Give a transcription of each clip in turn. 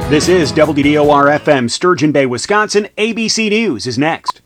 This is WDOR-FM, Sturgeon Bay, Wisconsin. ABC News is next.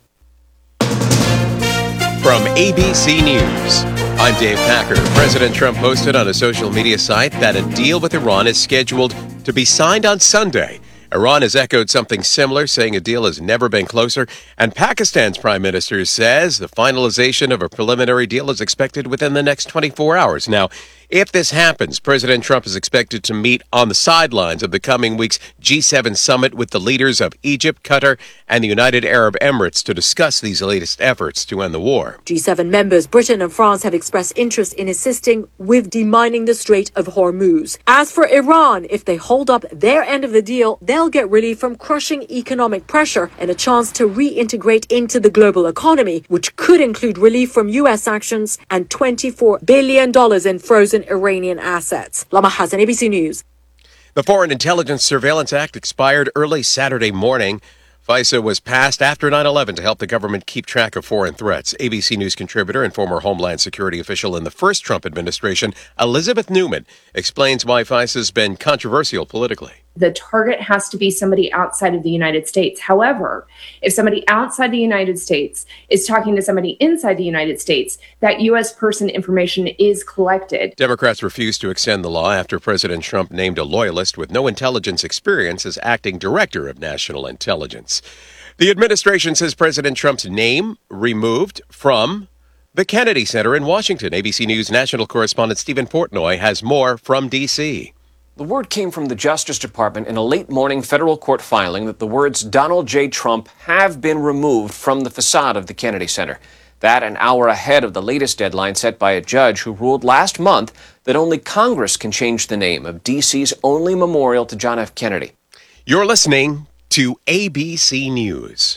From ABC News, I'm Dave Packer. President Trump posted on a social media site that a deal with Iran is scheduled to be signed on Sunday. Iran has echoed something similar, saying a deal has never been closer. And Pakistan's prime minister says the finalization of a preliminary deal is expected within the next 24 hours. Now, if this happens, President Trump is expected to meet on the sidelines of the coming week's G7 summit with the leaders of Egypt, Qatar, and the United Arab Emirates to discuss these latest efforts to end the war. G7 members Britain and France have expressed interest in assisting with demining the Strait of Hormuz. As for Iran, if they hold up their end of the deal, they'll get relief from crushing economic pressure and a chance to reintegrate into the global economy, which could include relief from U.S. sanctions and $24 billion in frozen Iranian assets. Lama Hassan, ABC News. The Foreign Intelligence Surveillance Act expired early Saturday morning. FISA was passed after 9/11 to help the government keep track of foreign threats. ABC News contributor and former Homeland Security official in the first Trump administration, Elizabeth Newman, explains why FISA has been controversial politically. The target has to be somebody outside of the United States. However, if somebody outside the United States is talking to somebody inside the United States, that U.S. person information is collected. Democrats refused to extend the law after President Trump named a loyalist with no intelligence experience as acting director of national intelligence. The administration says President Trump's name removed from the Kennedy Center in Washington. ABC News national correspondent Stephen Portnoy has more from D.C. The word came from the Justice Department in a late-morning federal court filing that the words Donald J. Trump have been removed from the facade of the Kennedy Center. That an hour ahead of the latest deadline set by a judge who ruled last month that only Congress can change the name of D.C.'s only memorial to John F. Kennedy. You're listening to ABC News.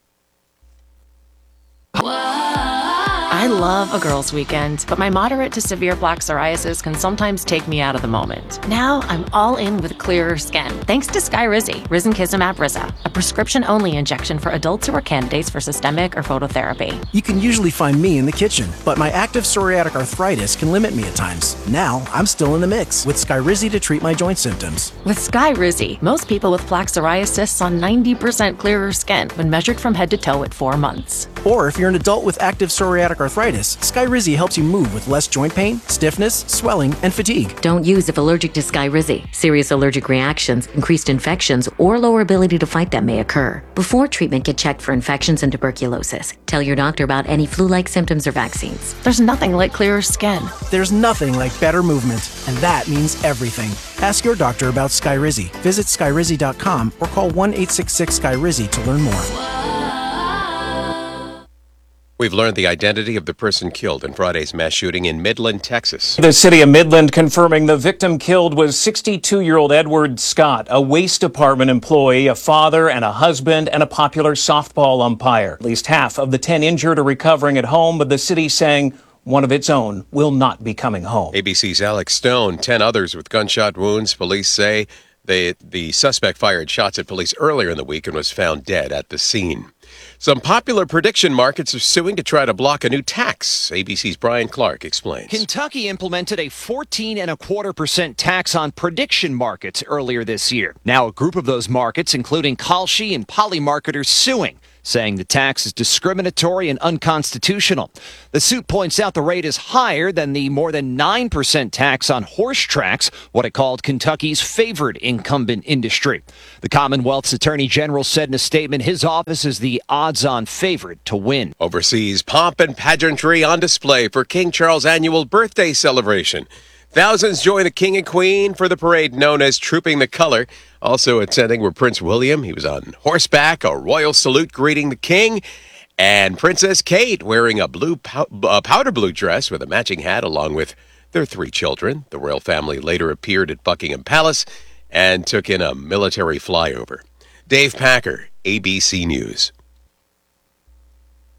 I love a girls' weekend, but my moderate to severe plaque psoriasis can sometimes take me out of the moment. Now I'm all in with clearer skin, thanks to Skyrizi, Risankizumab Riza, a prescription-only injection for adults who are candidates for systemic or phototherapy. You can usually find me in the kitchen, but my active psoriatic arthritis can limit me at times. Now I'm still in the mix with Skyrizi to treat my joint symptoms. With Skyrizi, most people with plaque psoriasis saw 90% clearer skin when measured from head to toe at 4 months. Or if you're an adult with active psoriatic arthritis, Skyrizi helps you move with less joint pain, stiffness, swelling, and fatigue. Don't use if allergic to Skyrizi. Serious allergic reactions, increased infections, or lower ability to fight them may occur. Before treatment, get checked for infections and tuberculosis. Tell your doctor about any flu-like symptoms or vaccines. There's nothing like clearer skin. There's nothing like better movement, and that means everything. Ask your doctor about Skyrizi. Visit Skyrizi.com or call 1-866-SKYRIZI to learn more. We've learned the identity of the person killed in Friday's mass shooting in Midland, Texas. The city of Midland confirming the victim killed was 62-year-old Edward Scott, a waste department employee, a father and a husband, and a popular softball umpire. At least half of the 10 injured are recovering at home, but the city saying one of its own will not be coming home. ABC's Alex Stone, 10 others with gunshot wounds. Police say the suspect fired shots at police earlier in the week and was found dead at the scene. Some popular prediction markets are suing to try to block a new tax. ABC's Brian Clark explains. Kentucky implemented a 14.25% tax on prediction markets earlier this year. Now a group of those markets, including Kalshi and Polymarket, are suing, saying the tax is discriminatory and unconstitutional. The suit points out the rate is higher than the more than 9% tax on horse tracks, what it called Kentucky's favored incumbent industry. The Commonwealth's Attorney General said in a statement his office is the odds-on favorite to win. Overseas, pomp and pageantry on display for King Charles' annual birthday celebration. Thousands join the King and Queen for the parade known as Trooping the Color. Also attending were Prince William. He was on horseback, a royal salute greeting the king, and Princess Kate wearing a powder blue dress with a matching hat along with their 3 children. The royal family later appeared at Buckingham Palace and took in a military flyover. Dave Packer, ABC News.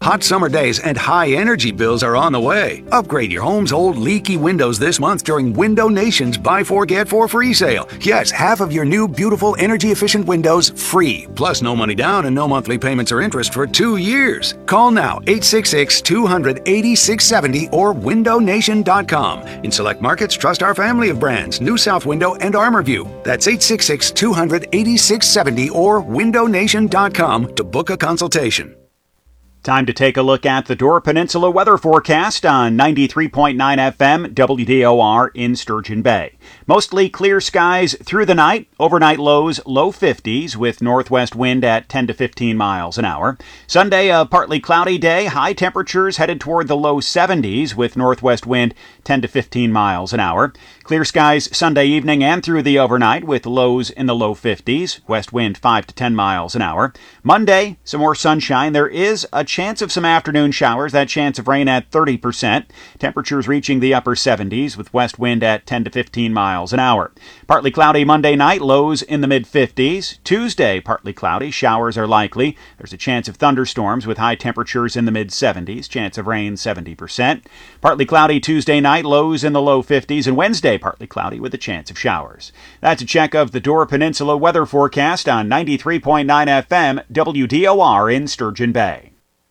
Hot summer days and high energy bills are on the way. Upgrade your home's old leaky windows this month during Window Nation's Buy 4 Get 4 free sale. Yes, half of your new beautiful energy efficient windows free. Plus no money down and no monthly payments or interest for 2 years. Call now 866-200-8670 or windownation.com. In select markets, trust our family of brands, New South Window and ArmorView. That's 866-200-8670 or windownation.com to book a consultation. Time to take a look at the Door Peninsula weather forecast on 93.9 FM WDOR in Sturgeon Bay. Mostly clear skies through the night. Overnight lows, low 50s with northwest wind at 10 to 15 miles an hour. Sunday, a partly cloudy day. High temperatures headed toward the low 70s with northwest wind 10 to 15 miles an hour. Clear skies Sunday evening and through the overnight with lows in the low 50s. West wind 5 to 10 miles an hour. Monday, some more sunshine. There is a chance of some afternoon showers. That chance of rain at 30%. Temperatures reaching the upper 70s with west wind at 10 to 15 miles an hour. Partly cloudy Monday night. Lows in the mid-50s. Tuesday, partly cloudy. Showers are likely. There's a chance of thunderstorms with high temperatures in the mid-70s. Chance of rain 70%. Partly cloudy Tuesday night. Lows in the low 50s. And Wednesday, partly cloudy with a chance of showers. That's a check of the Door Peninsula weather forecast on 93.9 FM WDOR in Sturgeon Bay.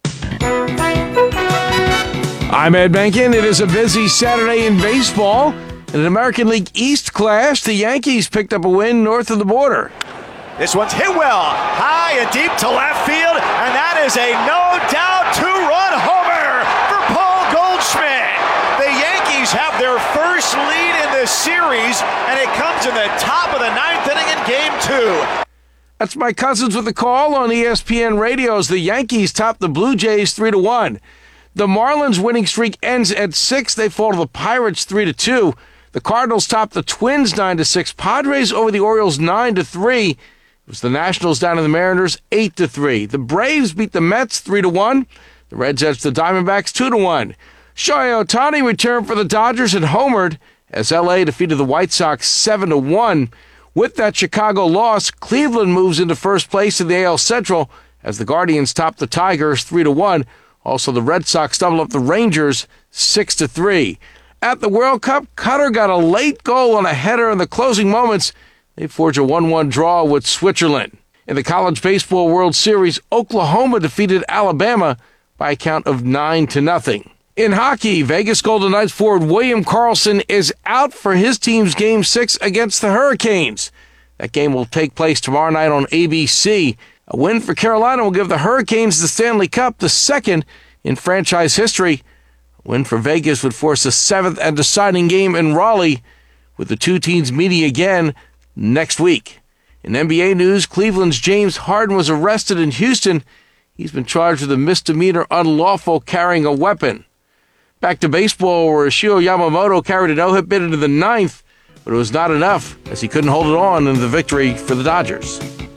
I'm Ed Benkin. It is a busy Saturday in baseball. In an American League East clash, the Yankees picked up a win north of the border. This one's hit well, high and deep to left field, and that is a no-doubt two-run homer for Paul Goldschmidt. The Yankees have their first lead in this series, and it comes in the top of the ninth inning in Game 2. That's Mike Cousins with the call on ESPN Radio as the Yankees top the Blue Jays 3-1. The Marlins winning streak ends at 6. They fall to the Pirates 3-2. The Cardinals top the Twins 9-6. Padres over the Orioles 9-3. It was the Nationals down to the Mariners 8-3. The Braves beat the Mets 3-1. The Reds edged the Diamondbacks 2-1. Shohei Ohtani returned for the Dodgers and homered as LA defeated the White Sox 7-1. With that Chicago loss, Cleveland moves into first place in the AL Central as the Guardians top the Tigers 3-1. Also, the Red Sox double up the Rangers 6-3. At the World Cup, Qatar got a late goal on a header in the closing moments. They forge a 1-1 draw with Switzerland. In the College Baseball World Series, Oklahoma defeated Alabama by a count of 9-0. In hockey, Vegas Golden Knights forward William Karlsson is out for his team's Game 6 against the Hurricanes. That game will take place tomorrow night on ABC. A win for Carolina will give the Hurricanes the Stanley Cup, the second in franchise history. A win for Vegas would force a seventh and deciding game in Raleigh, with the two teams meeting again next week. In NBA news, Cleveland's James Harden was arrested in Houston. He's been charged with a misdemeanor unlawful carrying a weapon. Back to baseball, where Ishio Yamamoto carried a no-hit bid into the ninth, but it was not enough as he couldn't hold it on in the victory for the Dodgers.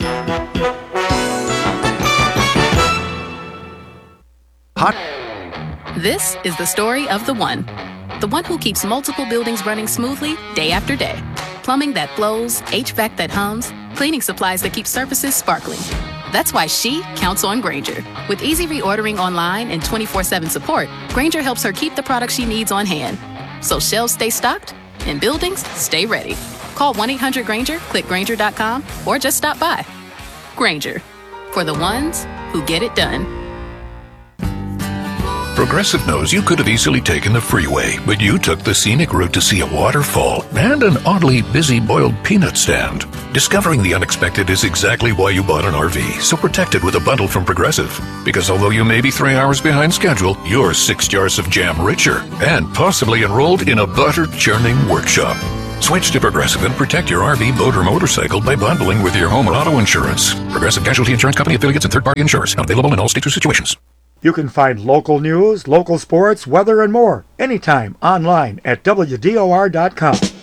This is the story of the one who keeps multiple buildings running smoothly day after day. Plumbing that flows, HVAC that hums, cleaning supplies that keep surfaces sparkling. That's why she counts on Grainger. With easy reordering online and 24/7 support, Grainger helps her keep the products she needs on hand, so shelves stay stocked and buildings stay ready. Call 1-800-GRAINGER, click Grainger.com, or just stop by. Grainger, for the ones who get it done. Progressive knows you could have easily taken the freeway, but you took the scenic route to see a waterfall and an oddly busy boiled peanut stand. Discovering the unexpected is exactly why you bought an RV, so protect it with a bundle from Progressive. Because although you may be 3 hours behind schedule, you're 6 jars of jam richer and possibly enrolled in a butter-churning workshop. Switch to Progressive and protect your RV, boat, or motorcycle by bundling with your home or auto insurance. Progressive Casualty Insurance Company affiliates and third-party insurers. Not available in all states or situations. You can find local news, local sports, weather, and more anytime online at WDOR.com.